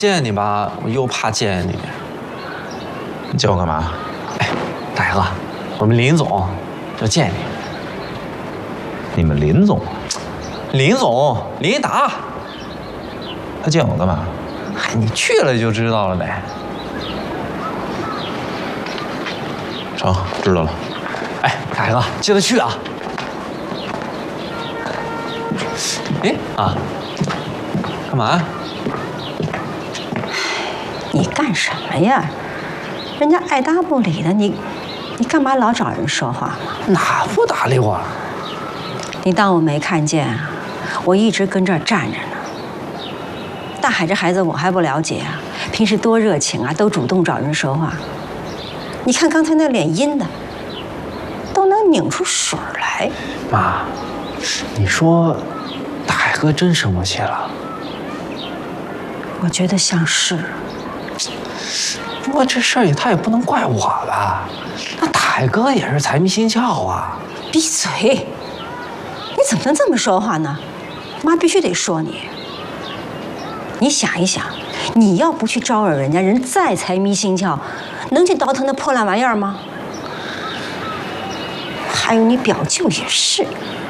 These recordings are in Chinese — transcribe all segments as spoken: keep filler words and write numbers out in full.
见你吧，我又怕见你。 你叫我干嘛？ 哎，大爷哥，我们林总要见你。 你们林总？ 林总，林一达。 他见我干嘛？ 哎，你去了就知道了呗。 成，知道了。 哎，大爷哥，记得去啊。哎啊，干嘛呀？ 你干什么呀？人家爱搭不理的，你你干嘛老找人说话嘛？ 哪不搭理我了？ 你当我没看见啊？我一直跟这儿站着呢。大海这孩子我还不了解啊，平时多热情啊，都主动找人说话。你看刚才那脸阴的，都能拧出水来。 妈，你说大海哥真生我气了？ 我觉得像是。 不过这事儿也他也不能怪我吧？那大海哥也是财迷心窍啊！ 闭嘴！你怎么能这么说话呢？妈必须得说你。你想一想，你要不去招惹人家，人再财迷心窍，能去倒腾那破烂玩意儿吗？还有你表舅也是，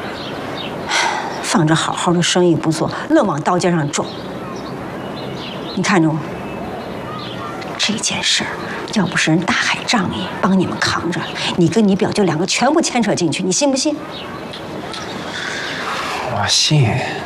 放着好好的生意不做，愣往刀尖上撞。你看着我。这件事儿，要不是人大海仗义帮你们扛着，你跟你表舅两个全部牵扯进去，你信不信？ 我信。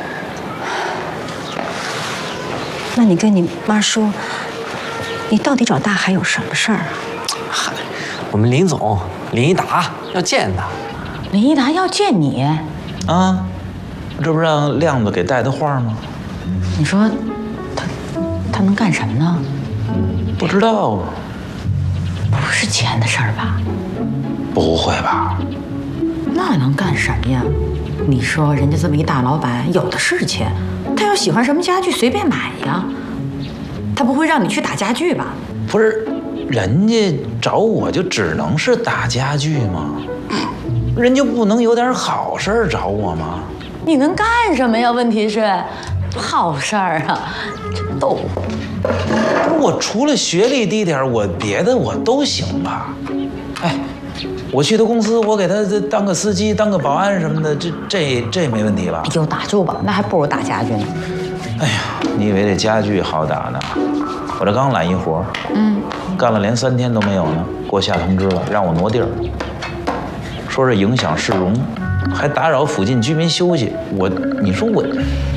那你跟你妈说，你到底找大海有什么事儿啊？ 嗨，我们林总林一达要见他。 林一达要见你啊？这不让亮子给带的话吗？ 你说他他能干什么呢？ 不知道啊。 不是钱的事儿吧？ 不会吧？ 那能干什么呀？你说人家这么一大老板，有的是钱，他要喜欢什么家具随便买呀。他不会让你去打家具吧？ 不是，人家找我就只能是打家具吗？人就不能有点好事儿找我吗？ 你能干什么呀？问题是，好事儿啊，真逗。 不是，我除了学历低点，我别的我都行吧？哎，我去他公司，我给他当个司机、当个保安什么的，这这这没问题吧？ 哎呦，打住吧，那还不如打家具呢。 哎呀，你以为这家具好打呢？我这刚揽一活，嗯，干了连三天都没有呢，给我下通知了，让我挪地儿，说是影响市容，还打扰附近居民休息。我，你说我。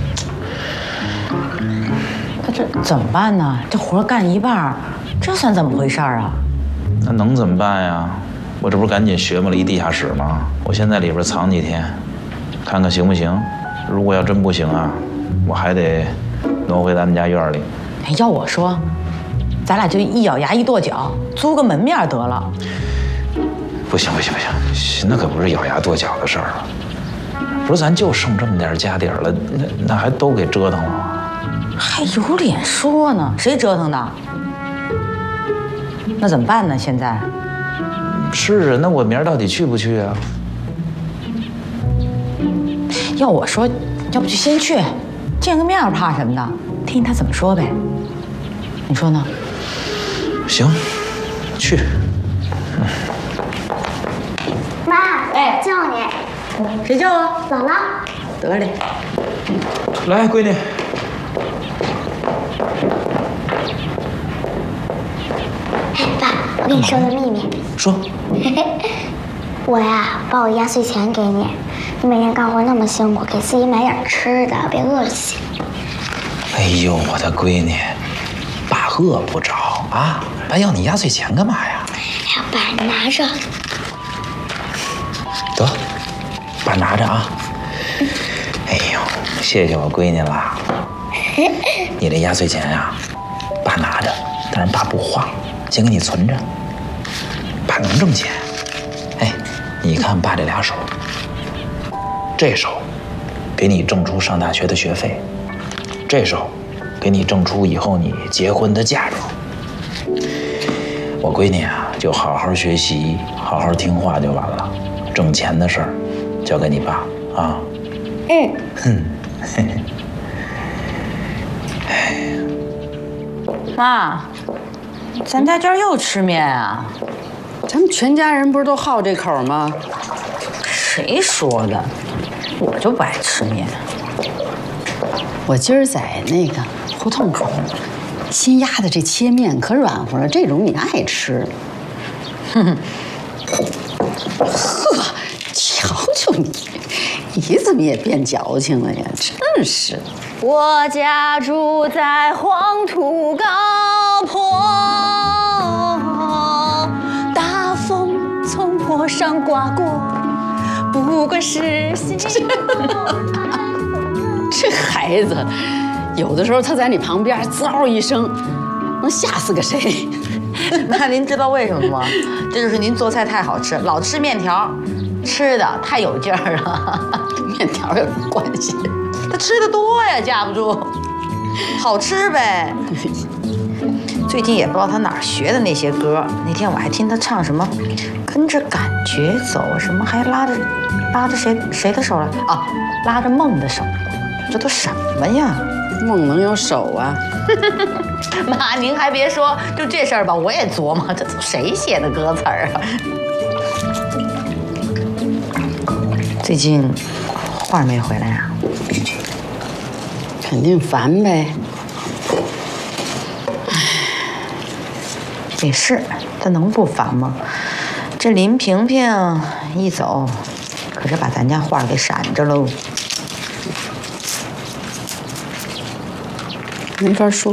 这怎么办呢？这活干一半，这算怎么回事啊？ 那能怎么办呀？我这不是赶紧学摸了一地下室吗？我先在里边藏几天，看看行不行。如果要真不行啊，我还得挪回咱们家院里。 要我说，咱俩就一咬牙一跺脚，租个门面得了。 不行不行不行，那可不是咬牙跺脚的事儿啊！不是，咱就剩这么点家底儿了，那那还都给折腾了吗？ 还有脸说呢？谁折腾的？那怎么办呢？现在？ 是啊，那我明儿到底去不去啊？ 要我说，要不就先去，见个面，怕什么的？听听他怎么说呗。你说呢？ 行，去。嗯、 妈，哎，叫你。 谁叫啊？ 姥姥。 得嘞。 来，闺女。 哎，爸，我跟你说个秘密。 说。 我呀，把我压岁钱给你，你每天干活那么辛苦，给自己买点吃的，别饿着起。 哎呦，我的闺女，爸饿不着啊，爸要你压岁钱干嘛呀？ 哎呀，爸，你拿着。 得，爸拿着啊。哎呦，谢谢我闺女了。你这压岁钱呀，爸拿着，但是爸不花，先给你存着。爸能挣钱。哎，你看爸这俩手，这手给你挣出上大学的学费，这手给你挣出以后你结婚的嫁妆。我闺女啊，就好好学习，好好听话就完了。挣钱的事儿交给你爸啊。 嗯。 哼，嘿嘿。哎， 妈，咱家今儿又吃面啊？ 咱们全家人不是都好这口吗？ 谁说的？我就不爱吃面。 我今儿在那个胡同口新压的这切面可软和了，这种你爱吃。哼哼，呵，瞧瞧你，你怎么也变矫情了呀？真是。 我家住在黄土高坡，大风从坡上刮过，不管是西这孩子，有的时候他在你旁边嗷一声，能吓死个谁？ 那您知道为什么吗？这就是您做菜太好吃，老吃面条，吃的太有劲儿了。 面条有什么关系？ 他吃的多呀，架不住，好吃呗。最近也不知道他哪儿学的那些歌，那天我还听他唱什么，跟着感觉走，什么还拉着拉着谁谁的手了啊？拉着梦的手，这都什么呀？ 梦能有手啊？ 妈，您还别说，就这事儿吧，我也琢磨，这都谁写的歌词儿啊？最近花儿没回来啊？ 肯定烦呗。 也是，他能不烦吗？这林萍萍一走，可是把咱家花儿给闪着喽。 没法说。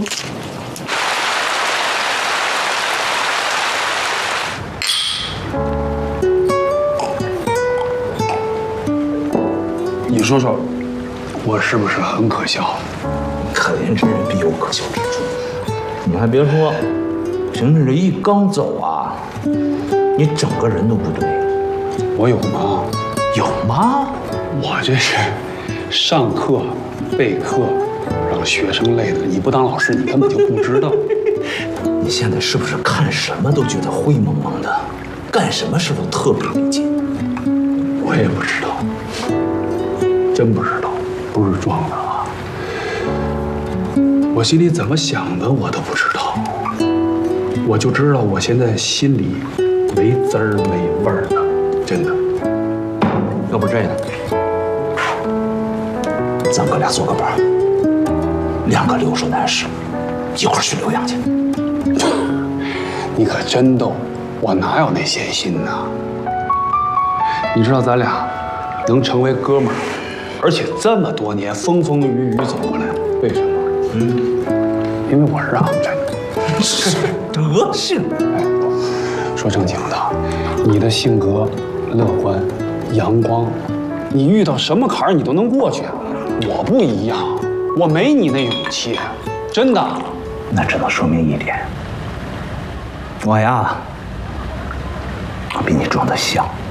你说说，我是不是很可笑？ 可怜之人必有可笑之处。你还别说，平时这一刚走啊，你整个人都不对了。 我有吗？ 有吗？ 我这是上课备课，让学生累的。你不当老师，你根本就不知道。 你现在是不是看什么都觉得灰蒙蒙的，干什么事都特别没劲？ 我也不知道，真不知道，不是装的啊。我心里怎么想的，我都不知道。我就知道我现在心里没滋儿没味儿的，真的。 要不这样，咱哥俩做个伴儿，两个留守男士，一块儿去浏阳去。 你可真逗，我哪有那闲心呢？你知道咱俩能成为哥们儿，而且这么多年风风雨雨走过来，为什么？嗯，因为我让着你。 是德性。 哎，说正经的，你的性格乐观、阳光，你遇到什么坎儿你都能过去。我不一样，我没你那勇气，真的。 那只能说明一点，我呀，我比你装得像。